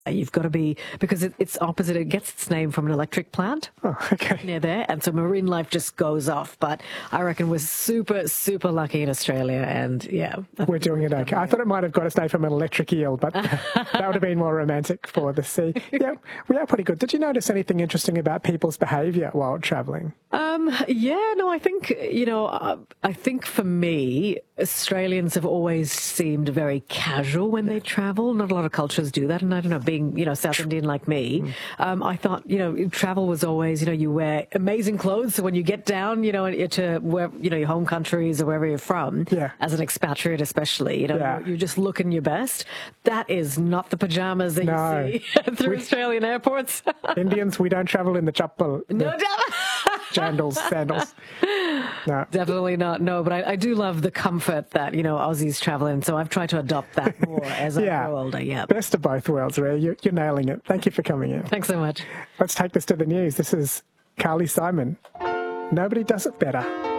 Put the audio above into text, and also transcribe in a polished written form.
You've got to be, because it's opposite, it gets its name from an electric plant near there, and so marine life just goes off. But I reckon we're super, super lucky in Australia, and yeah. We're doing it okay. I thought it might have got its name from an electric eel, but that would have been more romantic for the sea. Yeah, we are pretty good. Did you notice anything interesting about people's behaviour while travelling? Yeah, no, I think, I think for me, Australians have always seemed very casual when they travel. Not a lot of cultures do that, and I don't know, being, South Indian like me, I thought, travel was always, you wear amazing clothes. So when you get down, to where, your home countries or wherever you're from, as an expatriate especially, you're just looking your best. That is not the pajamas that you see through Australian airports. Indians, we don't travel in the chappal. No, sandals. No. Definitely not. No, but I do love the comfort that, Aussies travel in. So I've tried to adopt that more as I grow older. Yeah. Best of both worlds, Rhea. You're nailing it. Thank you for coming in. Thanks so much. Let's take this to the news. This is Carly Simon. Nobody does it better.